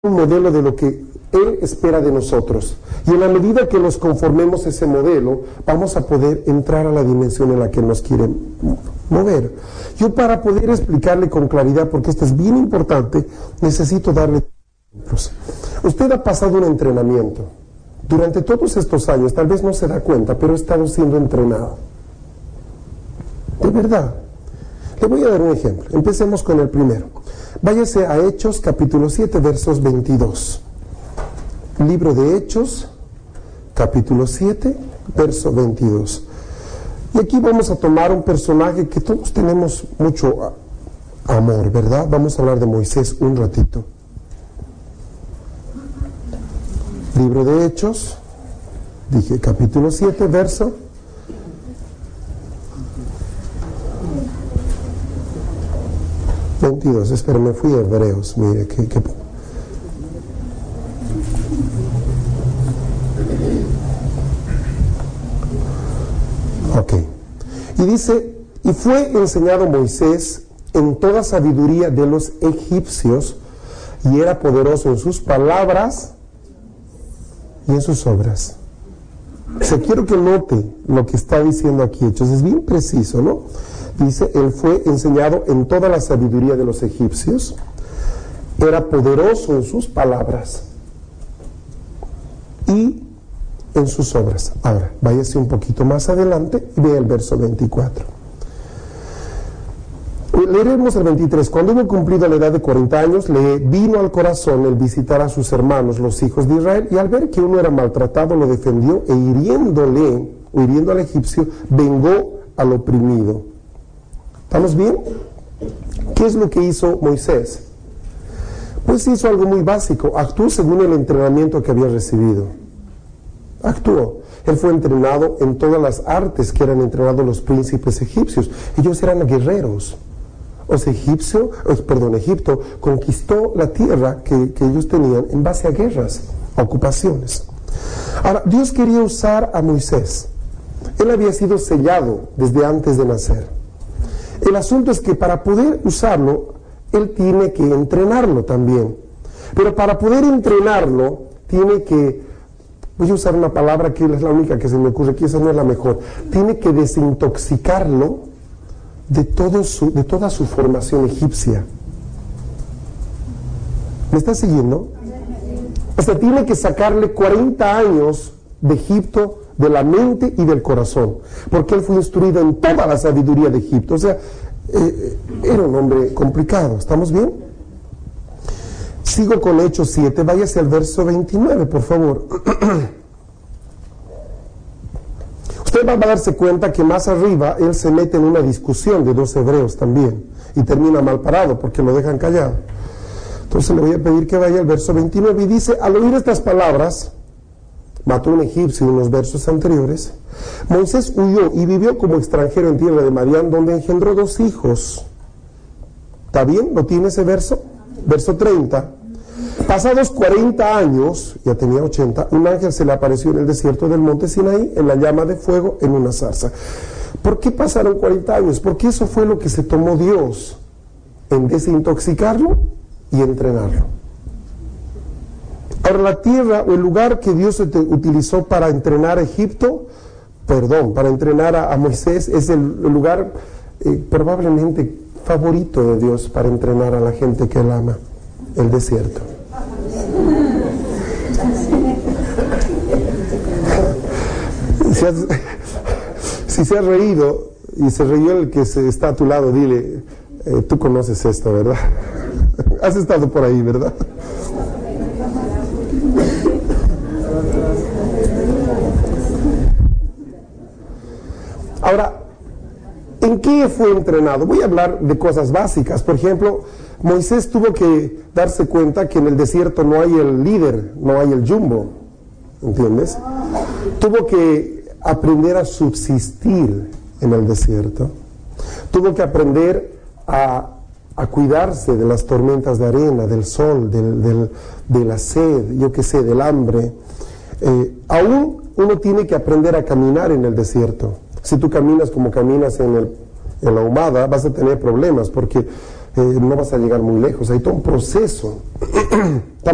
un modelo de lo que Él espera de nosotros. Y en la medida que nos conformemos a ese modelo, vamos a poder entrar a la dimensión en la que nos quiere mover. Yo, para poder explicarle con claridad, porque esto es bien importante, necesito darle ejemplos. Usted ha pasado un entrenamiento. Durante todos estos años, tal vez no se da cuenta, pero ha estado siendo entrenado. De verdad. Le voy a dar un ejemplo. Empecemos con el primero. Váyase a Hechos, capítulo 7, versos 22. Libro de Hechos, capítulo 7, verso 22. Y aquí vamos a tomar un personaje que todos tenemos mucho amor, ¿verdad? Vamos a hablar de Moisés un ratito. Libro de Hechos, dije capítulo 7, verso 22. Espera, me fui a Hebreos, mire, Ok. Y dice, y fue enseñado Moisés en toda sabiduría de los egipcios, y era poderoso en sus palabras y en sus obras. O sea, quiero que note lo que está diciendo aquí Hechos, es bien preciso, ¿no? Dice, él fue enseñado en toda la sabiduría de los egipcios, era poderoso en sus palabras y en sus obras. Ahora, váyase un poquito más adelante y vea el verso 24. Leeremos el 23. Cuando hubo cumplido la edad de 40 años, le vino al corazón el visitar a sus hermanos, los hijos de Israel, y al ver que uno era maltratado, lo defendió e hiriendo al egipcio, vengó al oprimido. ¿Estamos bien? ¿Qué es lo que hizo Moisés? Pues hizo algo muy básico, actuó según el entrenamiento que había recibido. Actuó. Él fue entrenado en todas las artes que eran entrenados los príncipes egipcios. Ellos eran guerreros. O sea, Egipto conquistó la tierra que ellos tenían en base a guerras, a ocupaciones. Ahora, Dios quería usar a Moisés. Él había sido sellado desde antes de nacer. El asunto es que para poder usarlo, él tiene que entrenarlo también. Pero para poder entrenarlo, tiene que, voy a usar una palabra que es la única que se me ocurre, que esa no es la mejor, tiene que desintoxicarlo de toda su formación egipcia. ¿Me está siguiendo? O sea, tiene que sacarle 40 años de Egipto, de la mente y del corazón, porque él fue instruido en toda la sabiduría de Egipto. O sea, era un hombre complicado. ¿Estamos bien? Sigo con Hechos 7, váyase al verso 29, por favor. Usted va a darse cuenta que más arriba él se mete en una discusión de dos hebreos también, y termina mal parado porque lo dejan callado. Entonces le voy a pedir que vaya al verso 29 y dice, al oír estas palabras, mató a un egipcio en unos versos anteriores, Moisés huyó y vivió como extranjero en tierra de Madián, donde engendró 2 hijos. ¿Está bien? ¿Lo tiene ese verso? Verso 30. Pasados 40 años, ya tenía 80, un ángel se le apareció en el desierto del monte Sinaí, en la llama de fuego, en una zarza. ¿Por qué pasaron 40 años? Porque eso fue lo que se tomó Dios, en desintoxicarlo y entrenarlo. Ahora, la tierra o el lugar que Dios utilizó para entrenar a para entrenar a Moisés, es el lugar probablemente favorito de Dios para entrenar a la gente que Él ama, el desierto. Si se ha reído y se rió el que está a tu lado, dile, tú conoces esto, ¿verdad? Has estado por ahí, ¿verdad? Ahora, ¿en qué fue entrenado? Voy a hablar de cosas básicas. Por ejemplo, Moisés tuvo que darse cuenta que en el desierto no hay el líder, no hay el jumbo, ¿entiendes? Tuvo que aprender a subsistir en el desierto. Tuvo que aprender a cuidarse de las tormentas de arena, del sol, de la sed, yo qué sé, del hambre. Aún uno tiene que aprender a caminar en el desierto. Si tú caminas como caminas en la humada, vas a tener problemas porque no vas a llegar muy lejos. Hay todo un proceso.